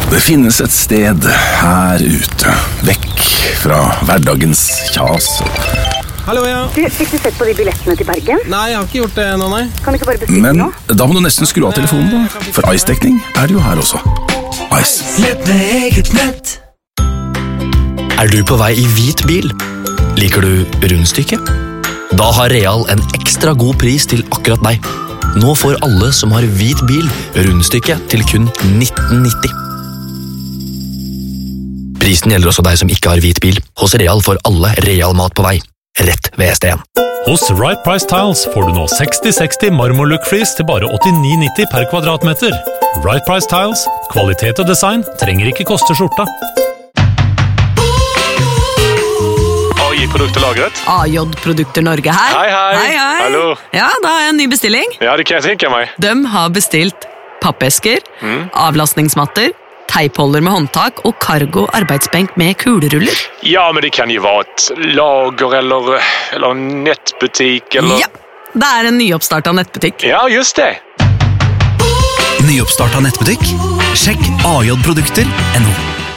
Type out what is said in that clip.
Det finnes et sted her ute, vekk fra hverdagens kjas. Hallo, ja. Du, fikk du sett på de billettene til Bergen? Nei, jeg har ikke gjort det ennå, nei. Kan du ikke bare bestille Men nå? da må du nesten skru av telefonen, da. For Ice-dekning er det jo her også. Ice. Nett med eget nett. Er du på vei i hvit bil? Liker du rundstykke? Da har Real en ekstra god pris til akkurat deg. Nå får alle som har hvit bil rundstykke til kun 19,90. Prisen gjelder også deg som ikke har hvit bil. Hos Real får alle Real mat på vei. Rett ved ST1. Hos Right Price Tiles får du nå 60-60 marmorlook-flis til bare 89,90 per kvadratmeter. Right Price Tiles, kvalitet og design trenger ikke koste skjorta. Produkterlagret. AJ Produkter Norge her. Hei. Hallo. Ja, da har jeg en ny bestilling. Ja, det kan jeg tenke meg. De har bestilt pappesker, avlastningsmatter, teipholder med håndtak og cargo arbeidsbenk med kuleruller. Ja, men det kan jo være et lager eller en nettbutikk eller... Ja, det er en nyoppstartet nettbutikk. Ja, just det. Nyoppstartet nettbutikk? Sjekk ajprodukter.no.